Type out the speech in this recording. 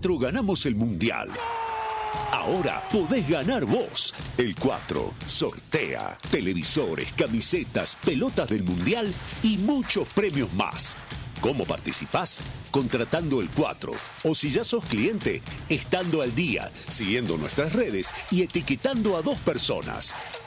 4 ganamos el Mundial. Ahora podés ganar vos. El 4 sortea televisores, camisetas, pelotas del Mundial y muchos premios más. ¿Cómo participás? Contratando el 4. O si ya sos cliente, estando al día, siguiendo nuestras redes y etiquetando a 2 personas.